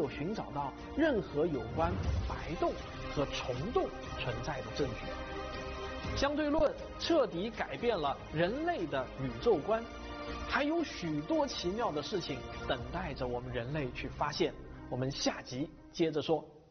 有寻找到任何有关白洞和虫洞存在的证据。相对论彻底改变了人类的宇宙观，还有许多奇妙的事情等待着我们人类去发现。我们下集接着说。